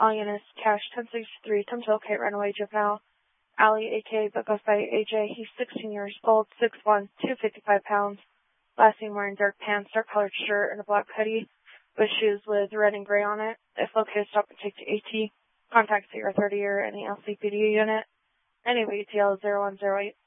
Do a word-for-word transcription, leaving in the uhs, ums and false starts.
All units, cash ten sixty-three, Temple Kate Runaway Juvenile. Ali, a k a but goes by A J. He's sixteen years old, six one, two hundred fifty-five pounds. Last name wearing dark pants, dark colored shirt, and a black hoodie with shoes with red and gray on it. If located, stop and take to AT. Contact zero thirty or any L C P D unit. Any V T L zero one zero eight.